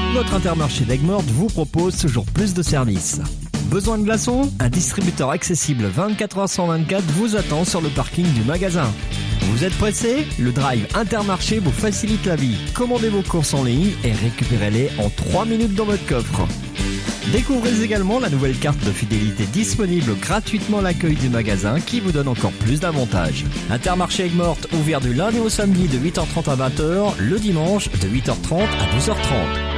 Votre Intermarché d'Aigues-Mortes vous propose toujours plus de services. Besoin de glaçons? Un distributeur accessible 24h/24 vous attend sur le parking du magasin. Vous êtes pressé? Le drive Intermarché vous facilite la vie. Commandez vos courses en ligne et récupérez-les en 3 minutes dans votre coffre. Découvrez également la nouvelle carte de fidélité disponible gratuitement à l'accueil du magasin qui vous donne encore plus d'avantages. Intermarché Aigues-Mortes ouvert du lundi au samedi de 8h30 à 20h, le dimanche de 8h30 à 12h30.